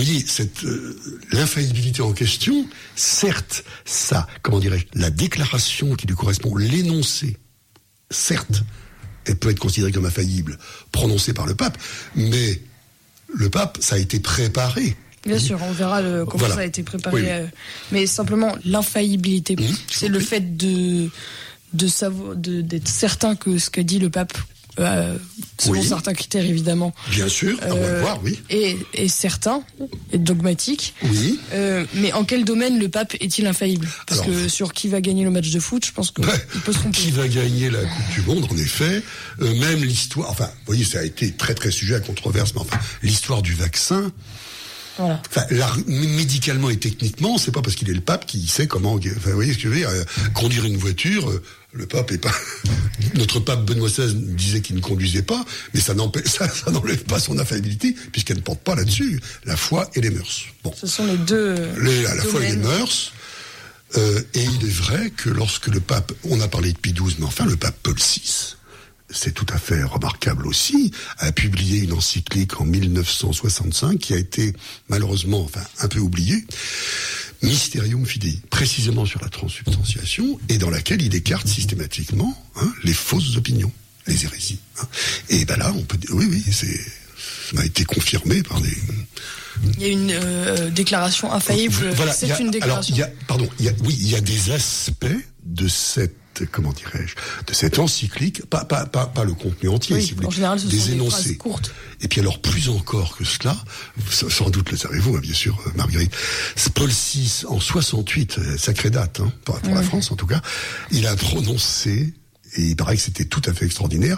voyez, l'infaillibilité en question, certes, la déclaration qui lui correspond, l'énoncé, certes, elle peut être considérée comme infaillible, prononcée par le pape, mais le pape, ça a été préparé. Bien sûr, on verra comment ça a été préparé. Oui. Mais simplement, l'infaillibilité, c'est le fait d'être certain que ce qu'a dit le pape, selon certains critères évidemment. Bien sûr, on va le voir, oui. Et certain, et dogmatique. Oui. Mais en quel domaine le pape est-il infaillible ? Parce que sur qui va gagner le match de foot, je pense qu'il peut se tromper. Qui va gagner la Coupe du Monde, en effet. Même l'histoire, enfin, vous voyez, ça a été très très sujet à controverse, mais enfin, l'histoire du vaccin. Voilà. Enfin, médicalement et techniquement, c'est pas parce qu'il est le pape qu'il sait comment. Enfin, vous voyez ce que je veux dire ? Conduire une voiture, le pape est pas. Notre pape Benoît XVI disait qu'il ne conduisait pas, mais ça n'enlève pas son infaillibilité puisqu'elle ne porte pas là-dessus la foi et les mœurs. Bon. Ce sont les deux. La foi et les mœurs. Et il est vrai que lorsque le pape, on a parlé de Pie XII, mais enfin le pape Paul VI. C'est tout à fait remarquable aussi, a publié une encyclique en 1965 qui a été malheureusement un peu oubliée, Mysterium Fidei, précisément sur la transsubstantiation, et dans laquelle il écarte systématiquement les fausses opinions, les hérésies. Et ben là, on peut dire, oui, ça a été confirmé par des... Il y a une déclaration infaillible, voilà, c'est une déclaration. Il y a des aspects de cette de cette encyclique, pas le contenu entier, si vous voulez, en général, ce des sont énoncés. des phrases courtes. Et puis alors, plus encore que cela, sans doute le savez-vous, bien sûr, Marguerite, Paul VI, en 68, sacrée date, pour la France en tout cas, il a prononcé, et il paraît que c'était tout à fait extraordinaire,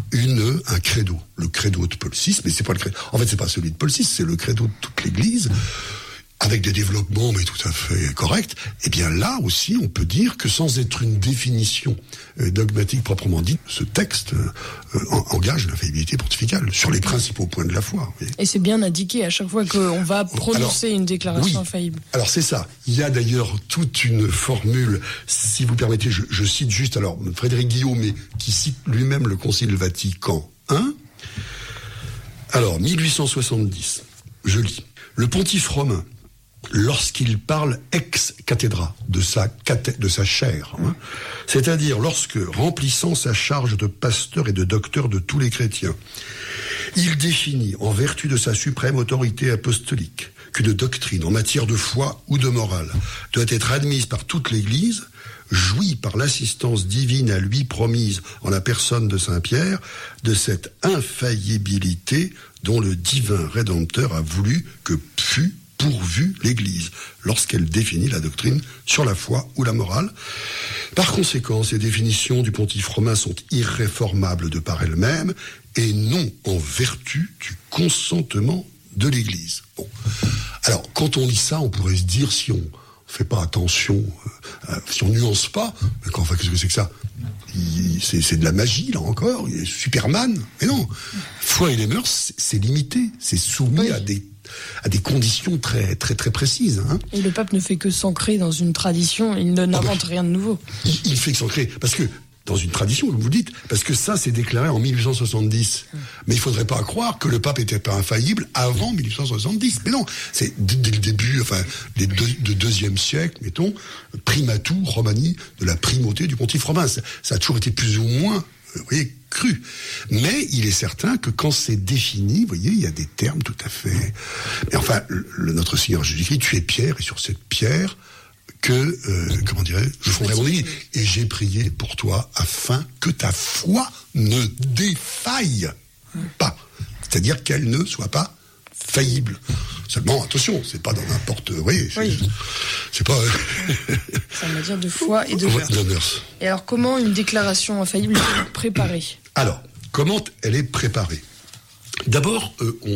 un credo. Le credo de Paul VI, mais c'est pas le credo. En fait, c'est pas celui de Paul VI, c'est le credo de toute l'Église. Avec des développements, mais tout à fait corrects, eh bien là aussi, on peut dire que sans être une définition dogmatique proprement dite, ce texte engage l'infaillibilité pontificale sur les principaux points de la foi. Oui. Et c'est bien indiqué à chaque fois qu'on va prononcer une déclaration infaillible. Alors c'est ça. Il y a d'ailleurs toute une formule, si vous permettez, je cite juste, Frédéric Guillaume, qui cite lui-même le Concile Vatican I. Alors, 1870, je lis. Le pontife romain, lorsqu'il parle ex cathedra de sa chaire, c'est-à-dire lorsque, remplissant sa charge de pasteur et de docteur de tous les chrétiens, il définit, en vertu de sa suprême autorité apostolique, qu'une doctrine en matière de foi ou de morale doit être admise par toute l'Église, jouit par l'assistance divine à lui promise en la personne de Saint-Pierre, de cette infaillibilité dont le divin Rédempteur a voulu que fût pourvue l'Église, lorsqu'elle définit la doctrine sur la foi ou la morale. Par conséquent, ces définitions du pontife romain sont irréformables de par elles-mêmes et non en vertu du consentement de l'Église. Bon. Alors, quand on lit ça, on pourrait se dire, si on fait pas attention, si on nuance pas, mais qu'est-ce que c'est que ça ? C'est de la magie, là encore, il est Superman. Mais non, foi et les mœurs, c'est limité, c'est soumis à des conditions très, très, très précises. Et le pape ne fait que s'ancrer dans une tradition, il n'invente rien de nouveau. Il fait que s'ancrer, parce que dans une tradition, comme vous dites, parce que ça, c'est déclaré en 1870. Mais il faudrait pas croire que le pape était pas infaillible avant 1870. Mais non, c'est dès le début, de deuxième siècle, mettons, primatum romani, de la primauté du pontife romain. Ça a toujours été plus ou moins, cru. Mais il est certain que quand c'est défini, vous voyez, il y a des termes tout à fait... Mais enfin, notre Seigneur Jésus-Christ, tu es Pierre, et sur cette pierre... je fonderai mon église. Et j'ai prié pour toi afin que ta foi ne défaille pas. C'est-à-dire qu'elle ne soit pas faillible. Seulement, attention, c'est pas dans n'importe... c'est pas... Ça veut dire de foi et de mœurs. Et alors, comment une déclaration infaillible est préparée ? Alors, comment elle est préparée ? D'abord,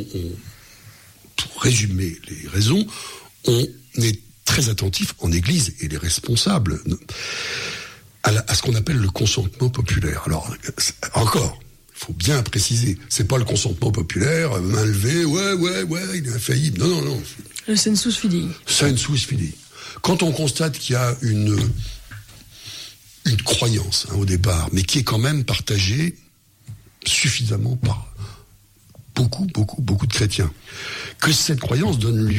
pour résumer les raisons, on est très attentif en Église et les responsables à ce qu'on appelle le consentement populaire. Alors, encore, il faut bien préciser, c'est pas le consentement populaire, main levée, il est infaillible. Non. Le sensus fidei. Sensus fidei. Quand on constate qu'il y a une croyance au départ, mais qui est quand même partagée suffisamment par beaucoup de chrétiens, que cette croyance donne lieu